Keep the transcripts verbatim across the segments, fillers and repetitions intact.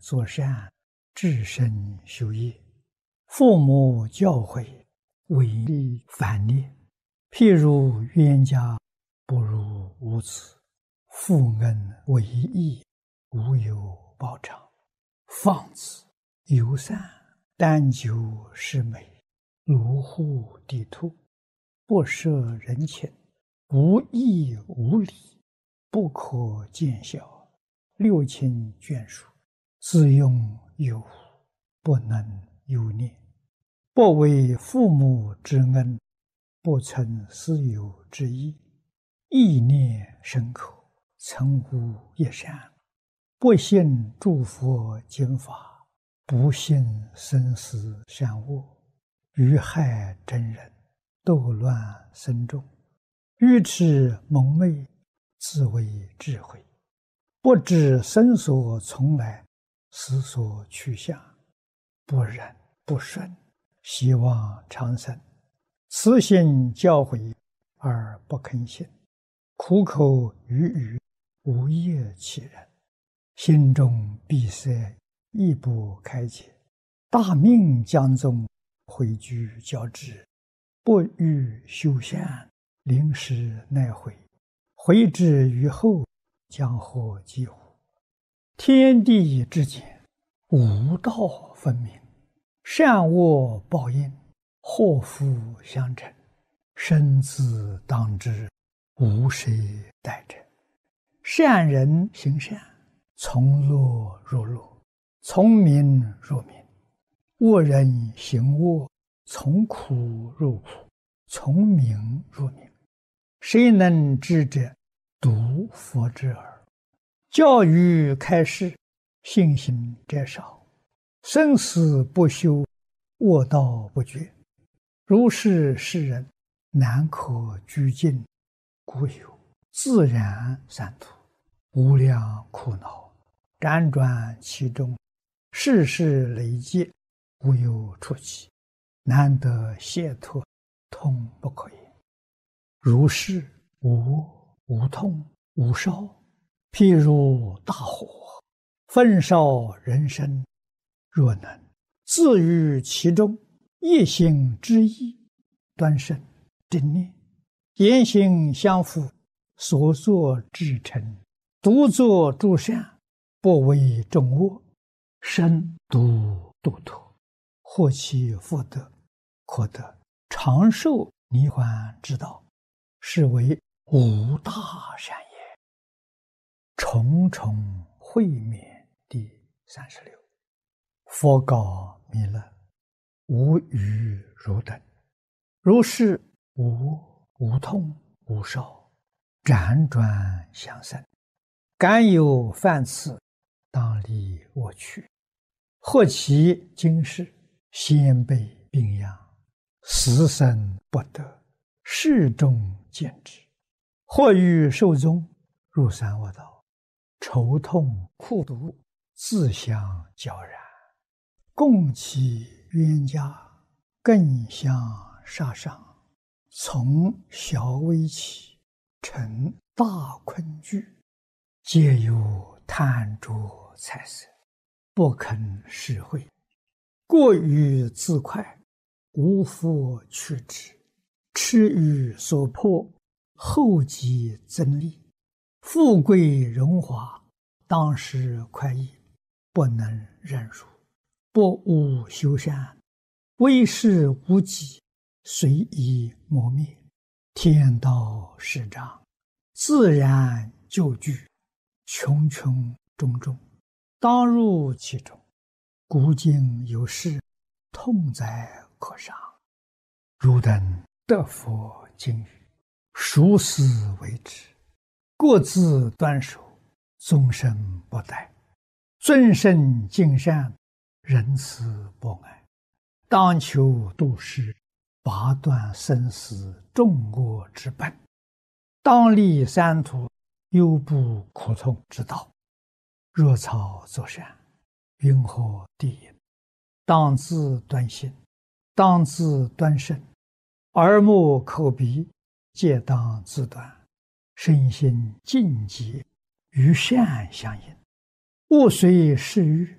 作善，至身修业。父母教诲，违逆反逆。譬如冤家，不如无子。父恩为义，无有报偿。放子游散，但求是美，如护地兔。不摄人情，无义无礼，不可见小。六亲眷属，自用有无，不能有念。不为父母之恩，不存私有之意。意念深刻，曾无一善。不信诸佛经法，不信生死善恶。愚害真人，斗乱僧众。愚痴蒙昧，自为智慧。不知生所从来，死所去向。不忍不顺，希望长生。慈心教诲，而不肯信。苦口语语，无业其人。心中闭塞，亦不开解。大命将宗，毁居交织。不欲修善，临时奈悔。悔之于后，将获几乎？天地之间，无道分明。善恶报应，祸福相承。生死当知，无谁代者。善人行善，从乐入乐，从名入名。恶人行恶，从苦入苦，从名入名。谁能知者？独佛之耳。教育开示，信心者少。生死不休，恶道不绝。如是世人，难可居尽。故有自然三途，无量苦恼，辗转其中。世事累劫，无有出期，难得解脱，痛不可言。如是无无痛无烧，譬如大火，焚烧人身。若能自于其中，一心之意，端慎正念，言行相符，所作至诚，独作诸善，不为众恶，身独度脱，获其福德，可得长寿涅槃之道，是为无大善也。重重会面第三十六。佛告弥勒：无余如等，如是无无痛无烧，辗转相生。敢有犯次，当离我去。或其今世，先辈病殃，死生不得，世众见之。或欲寿终，入三恶道，愁痛苦毒，自相交然。共其冤家，更相杀伤。从小微起，成大困惧。皆有贪着财色，不肯施惠。过于自快，无复去之。痴于所迫，后继增利。富贵荣华，当时快意，不能忍辱。不务修善，为事无己，随意磨灭。天道始章，自然就具，穷穷种种，当入其中。古今有事，痛哉可伤。汝等得佛经语，熟思为之，各自端守，终身不殆。尊圣敬善，仁慈博爱，当求度世，拔断生死众恶之本，当立三途，忧怖苦痛之道。若草作善，云何地也？当自端心，当自端身，耳目口鼻皆当自端。身心净洁，与善相应。勿随世欲，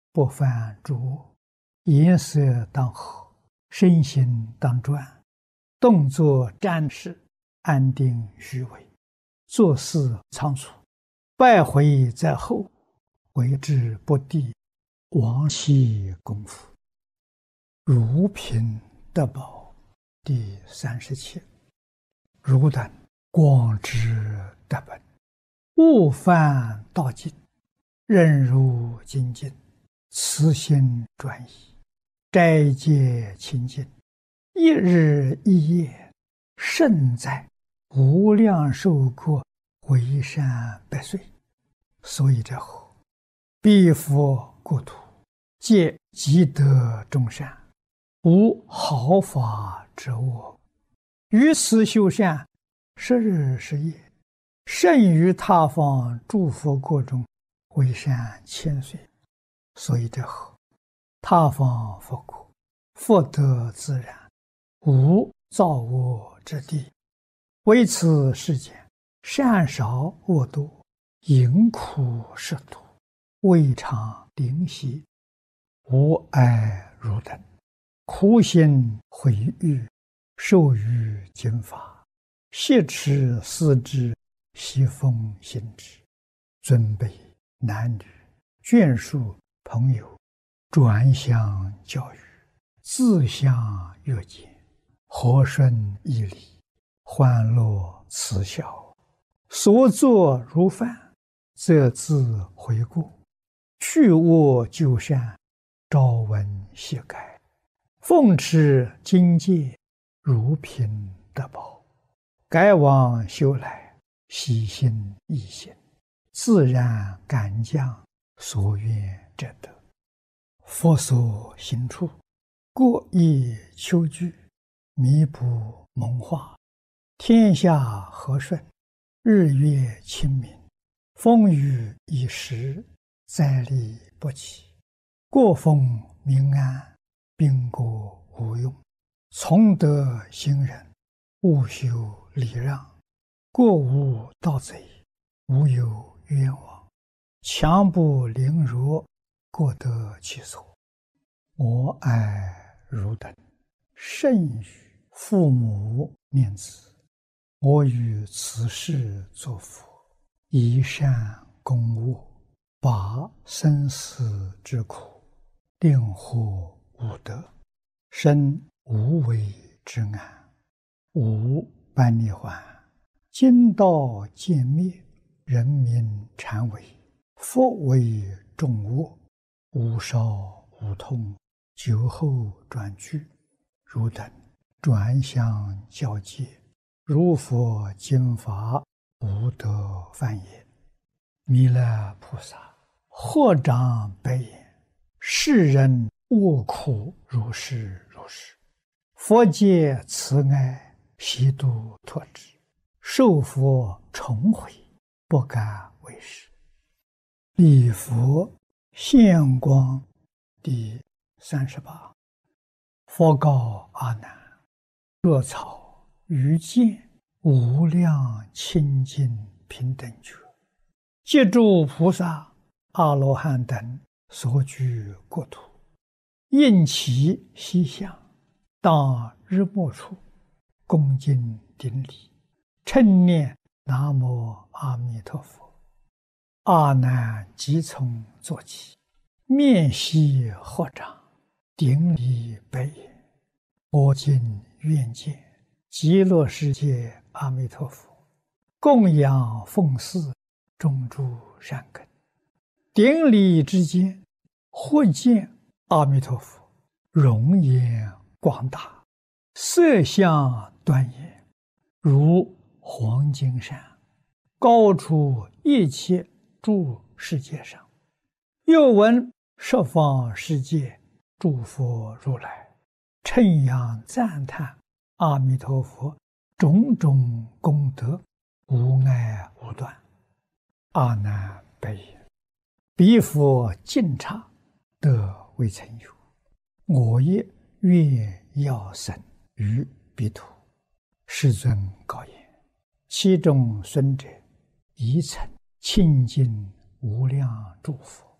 不犯诸恶，颜色当和，身形当转，动作战事安定虚伪，做事仓促，败回在后，为之不第，亡其功夫。如品德宝第三十七。汝等广知德本，勿犯道境，任如精进，慈心专一，斋戒清净，一日一夜，胜在无量寿国为善百岁。所以者后，彼佛国土，皆积德众善，无毫发之恶。于此修善，十日十夜，胜于他方诸佛国中为善千岁。所以者后，他方佛国，福德自然，无造恶之地。为此世间，善少恶多，淫苦食毒，未尝灵犀。无爱汝等，苦心毁誉，受于经法，挟持思之，习奉行之，尊卑男女眷属朋友，转向教育，自相约见，和顺义理，欢乐慈孝，所作如犯，则自悔过，去恶就善，朝闻夕改，奉持经戒，如品德宝，改往修来，喜心易行，自然感将所愿者得。佛所行处，过益丘居，弥补蒙化，天下和顺，日月清明，风雨已时，灾利不起，过风民安，兵国无用。从德行人，勿修礼让，过无盗贼，无有冤枉，强不凌辱，过得其所。我爱汝等，甚于父母念子，我于此世作佛，以善供恶，拔生死之苦，令获无得，生无为之安，无般涅槃，今道渐灭，人民禅为，佛为众恶，无少无痛，酒后转居。汝等转向教戒，如佛经法，无得犯也。弥勒菩萨合掌白言：世人恶苦如是如是，佛界慈爱，悉度脱之，受佛重回，不敢为是。礼佛现光第三十八。佛告阿难：若草于见无量清净平等觉，借诸菩萨阿罗汉等所居国土，应其西向，当日没处，恭敬顶礼，称念南无阿弥陀佛。阿难即从坐起，面悉合掌，顶礼白言：我今愿见极乐世界阿弥陀佛，供养奉祀种诸善根。顶礼之间，忽见阿弥陀佛容颜广大，色相端严，如黄金山，高出一切诸世界上。又闻十方世界诸佛如来称扬赞叹阿弥陀佛种种功德，无碍无断。阿难白言：彼佛尽刹，得未曾有，我也愿要生于彼土。世尊告言：其中孙者，宜曾清净无量诸佛，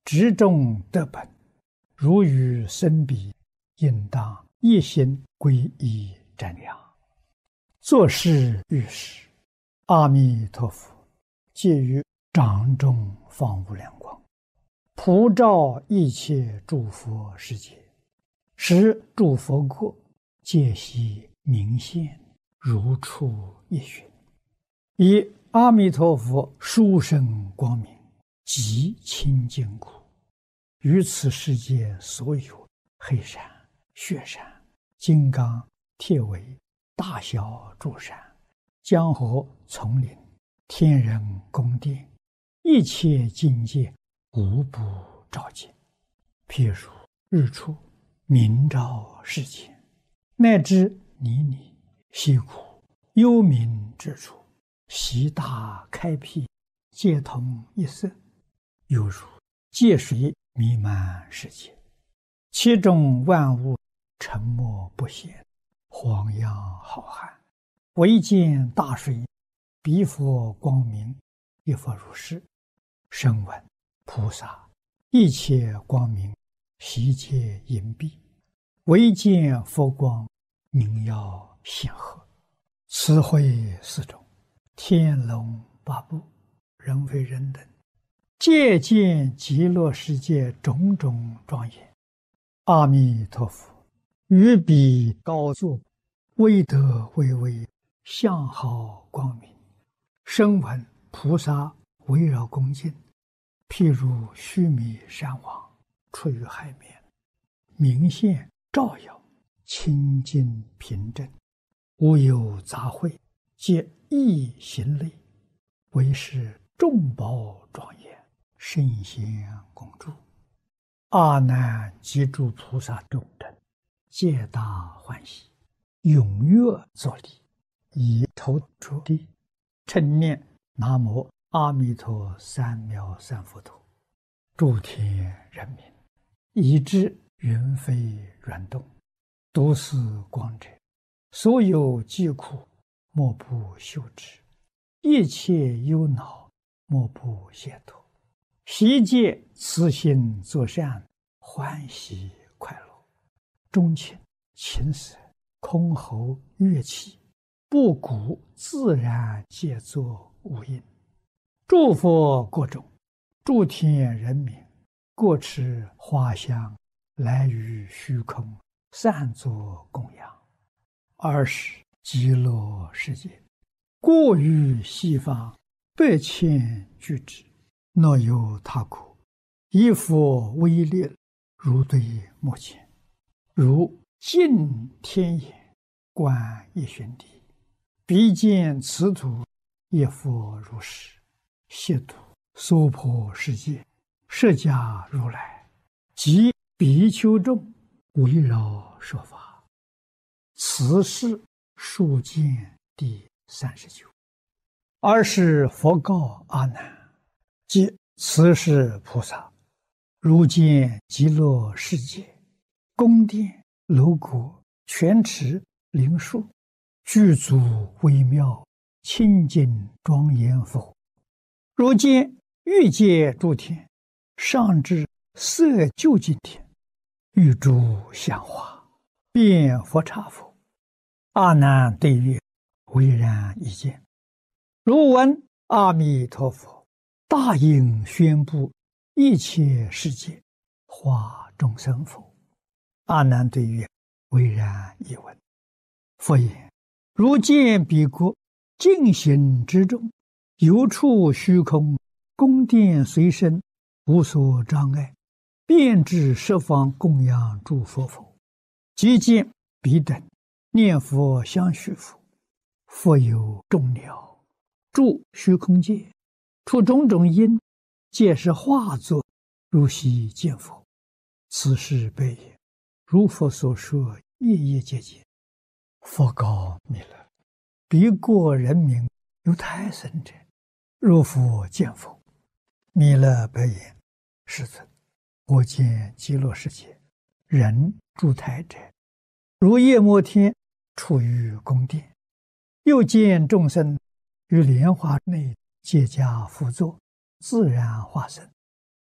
执中得本，如与生彼，应当一心归依瞻仰。作事遇事，阿弥陀佛借于掌中放无量光，普照一切诸佛世界，使诸佛国皆悉明现，如出一寻。以阿弥陀佛殊胜光明，极清净故，于此世界所有黑山、雪山、金刚、铁围、大小诸山、江河、丛林、天人宫殿，一切境界无不照见。譬如日出明照世间，乃至泥泞溪谷幽冥之处，悉大开辟，皆同一色，犹如界水弥漫世界，其中万物沉默不显，荒洋浩瀚，唯见大水，彼佛光明，亦复如是。声闻菩萨一切光明，悉皆隐蔽，唯见佛光明耀显赫。此会四种，天龙八部，人非人等，皆见极乐世界种种庄严。阿弥陀佛于彼高坐，威德巍巍，相好光明。声闻菩萨围绕恭敬，譬如须弥山王出于海面，明现照耀，清净平正，无有杂秽，皆一行类，为是众宝庄严，圣贤共住。阿难及诸菩萨众等，皆大欢喜，踊跃作礼，以头着地，称念南无阿弥陀三藐三菩提。诸天人民，以知云飞软动，读思光者，所有疾苦莫不休止，一切忧恼莫不解脱，悉皆慈心作善，欢喜快乐。钟磬、琴瑟、箜篌、乐器，布谷自然皆作无应。诸佛国中，诸天人民，各持花香，来于虚空，散作供养。尔时极乐世界，过于西方百千俱胝，若有他国，以佛威力，如对目前，如镜天眼，观一旬地，彼见此土，亦复如是。悉土娑婆世界，释迦如来及比丘众，围绕说法。此是数见第三十九。尔时佛告阿难：即此是菩萨，如见极乐世界，宫殿楼阁、泉池、灵树，具足微妙，清净庄严否？如见欲界诸天，上至色究竟天，欲诸香花，遍佛刹否？阿难对曰：唯然一见。如闻阿弥陀佛大应宣布一切世界，化众生否？阿难对曰：唯然一闻。佛言：如见彼国净行之中，游处虚空，宫殿随身，无所障碍，遍至十方供养诸佛否？即见彼等念佛相续否？复有众鸟住虚空界，出种种因，皆是化作，如悉见否？此是悲也。如佛所说，夜夜皆见。佛告弥勒：彼国人民有胎生者，若复见否？弥勒白言：世尊，我见极乐世界人住胎者，如夜摩天处于宫殿，又见众生于莲花内结跏趺坐，自然化身，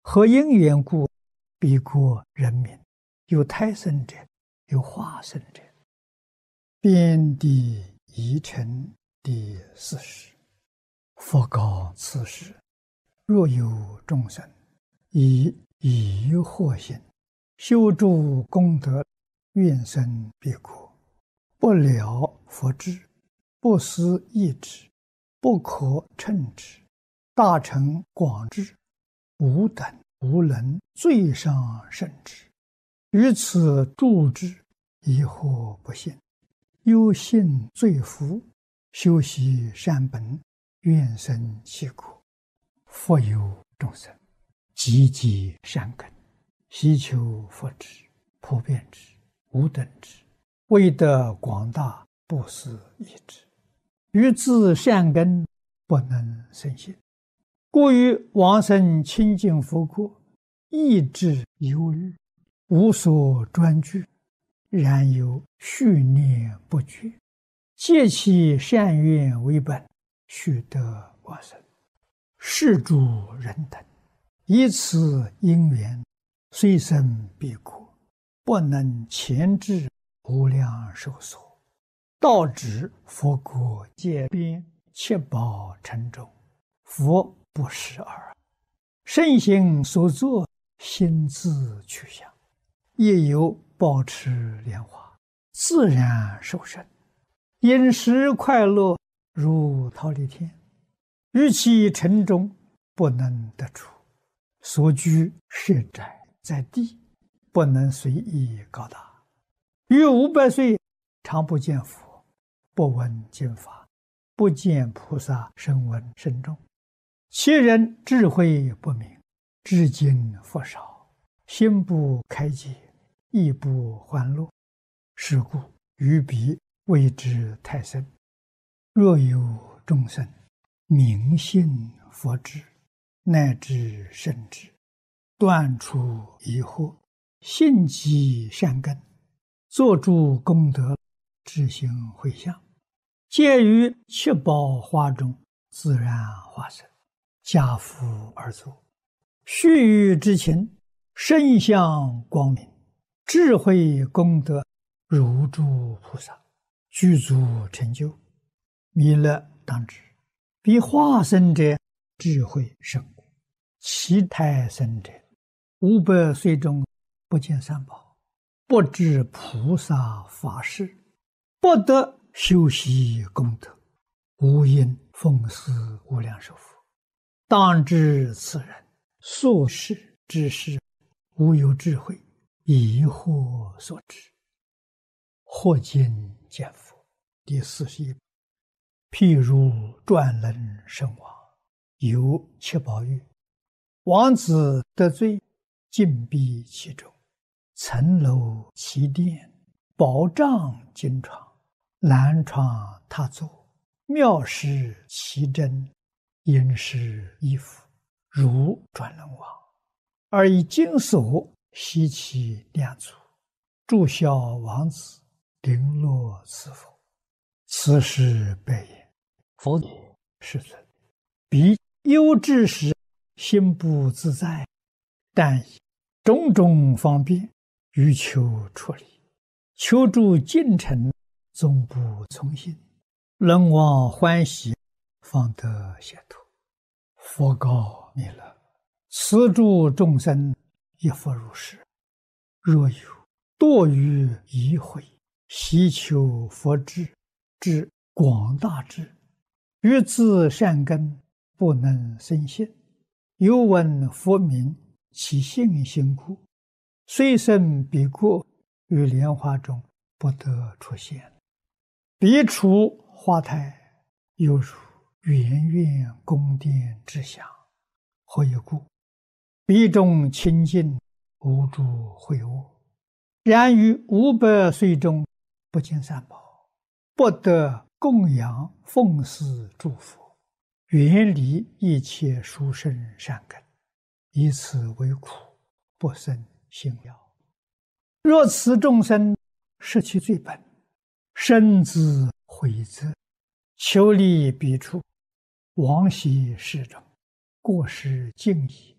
何因缘故？彼国人民，有胎生者，有化生者。遍地遗尘第四十。佛告此时：若有众生以疑惑心修诸功德，愿生彼国，不了佛智，不思议之，不可称之，大乘广智，无等无能最上甚至，于此住之，疑惑不信，忧信罪福，修习善本，愿生其国。复有众生积积善根，希求佛智，普遍之，无等之，为得广大，不思议之，于自善根不能生信，故于往生清净佛国，意志忧虑，无所专具，然有续念不绝，借其善愿为本，须得往生。是诸人等以此因缘，虽生彼国，不能前至无量寿所，到指佛国界边，七宝城中，佛不识耳。圣行所作，心自去向，亦有保持莲花，自然受生，饮食快乐，如忉利天。于其城中不能得出，所居设宅在地，不能随意高大。于五百岁常不见佛，不闻经法，不见菩萨声闻声众。其人智慧不明，至今佛少，心不开解，意不欢乐。是故于彼谓之太深。若有众生明信佛智，乃至圣智，断除疑惑，信积善根，作诸功德，知行回向，皆于七宝花中自然化身，家父而作，须臾之情，身相光明，智慧功德如诸菩萨，具足成就。弥勒当知，彼化身者智慧甚故，其胎生者五百岁中不见三宝，不知菩萨法事，不得修习功德，无因奉事无量寿佛。当知此人所事之事，无有智慧，疑惑所致。或今见佛第四十一。譬如转轮圣王，有七宝玉，王子得罪，禁闭其中，层楼其殿，宝帐金床，兰床榻座，妙饰其珍，殷实衣服，如转轮王，而以金锁悉其两足，祝孝王子，绫罗赐佛。此时白言：佛也，世尊，彼忧之时，心不自在，但以种种方便，欲求出离，求助进程，终不从心，人望欢喜，方得解脱。佛告弥勒：此诸众生亦复如是。若有堕于疑悔，希求佛智，至广大智，于自善根不能生信，犹闻佛名，其信心故，虽生彼国，于莲花中不得出现。彼处花台，犹如圆圆宫殿之祥。何以故？彼中清净，无诸秽恶。然于五百岁中，不见三宝，不得供养奉祀诸佛，远离一切殊胜善根，以此为苦，不生信了。若此众生失其罪本，身自悔责，求离彼处，往昔世中过失尽已，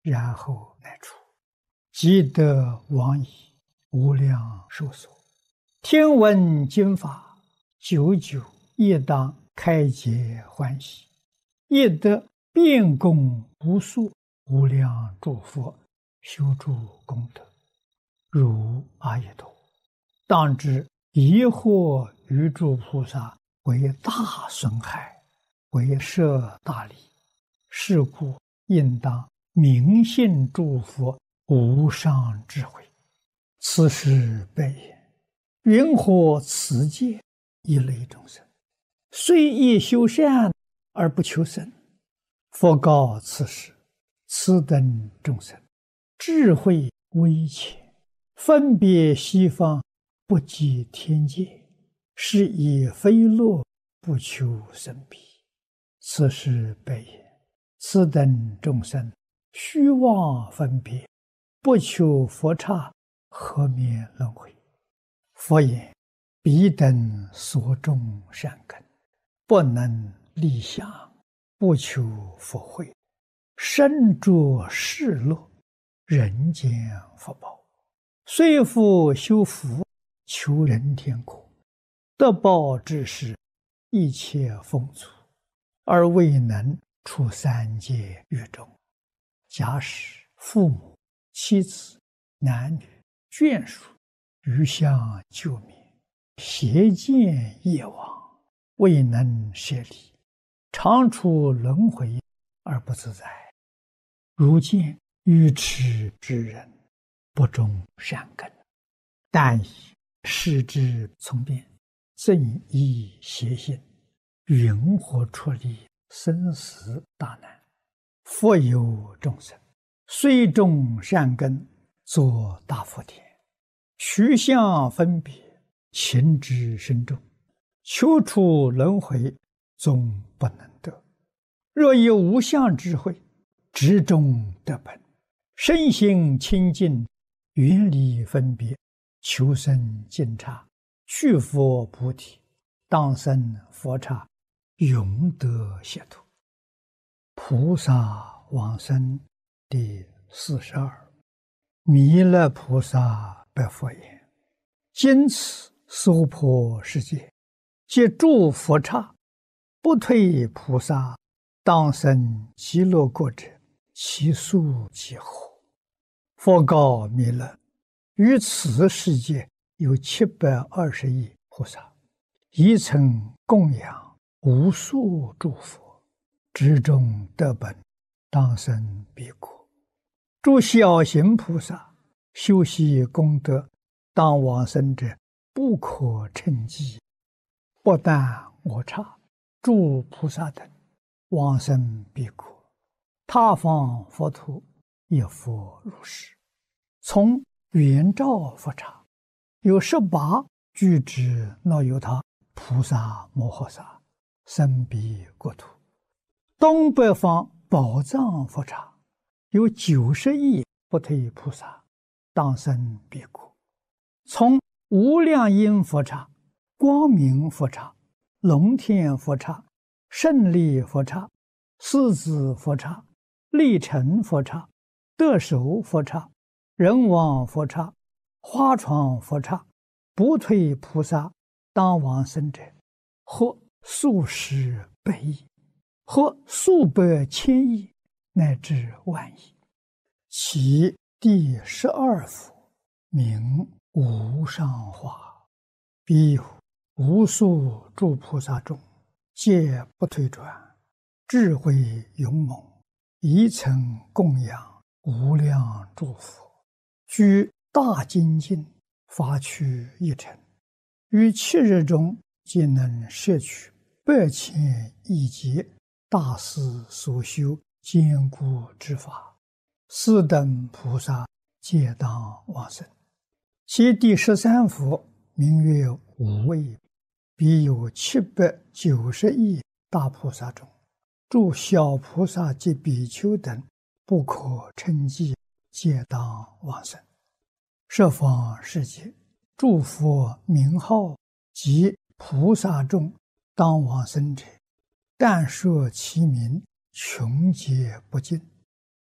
然后乃出，即得往矣，无量寿所。听闻经法，久久亦当开解欢喜，亦得遍供无数无量诸佛修诸功德，如阿逸陀。当知疑惑于诸菩萨为大损害，为摄大利，是故应当明信诸佛无上智慧。此时悲言：云何此界一类众生，虽亦修善而不求生？佛告此时：此等众生智慧微浅，分别西方，不及天界，是以非乐不求生彼。此时悲言：此等众生虚妄分别，不求佛刹，何免轮回？佛言：彼等所种善根，不能立想，不求佛慧，身着世乐，人间福报，虽复修福，求人天国，得报之时，一切丰足，而未能出三界狱中。假使父母、妻子、男女、眷属余相救灭，邪见业往，未能舍离，常处轮回而不自在。如见愚痴之人，不种善根，但以视之从变，正依邪心，云何出离生死大难？复有众生，虽种善根，作大福田，取相分别，情之深重，求出轮回，终不能得。若以无相智慧，直中得本，身心清净，远离分别，求生净刹，去佛菩提，当生佛刹，永得解脱。菩萨往生第四十二。弥勒菩萨白佛言：今此娑婆世界，皆诸佛刹，不退菩萨，当生极乐国者，其数几何？佛告弥勒：于此世界有七百二十亿菩萨，一曾供养无数诸佛，之中得本，当生彼国。诸小行菩萨修习功德，当往生者不可称计。不但我刹、诸菩萨等往生彼国，他方佛土亦复如是。从圆照佛刹有十八具之那由他菩萨摩诃萨生彼国土。东北方宝藏佛刹有九十亿不退菩萨，当生彼国。从无量音佛刹、光明佛刹、龙天佛刹、胜利佛刹、狮子佛刹、力成佛刹、得手佛刹、人王佛刹、花床佛刹，不退菩萨当往生者，或数十百亿，或数百千亿，乃至万亿。其第十二佛名无上化，彼有无数诸菩萨中，皆不退转，智慧勇猛，一曾供养无量诸佛，居大精进，发趣一尘，于七日中皆能摄取百千亿劫大师所修坚固之法，斯等菩萨皆当往生。其第十三佛名曰无畏，彼有七百九十亿大菩萨中，诸小菩萨及比丘等不可称计，皆当往生。十方世界诸佛名号及菩萨众当往生者，但说其名，穷劫不尽。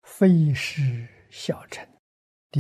非是小乘。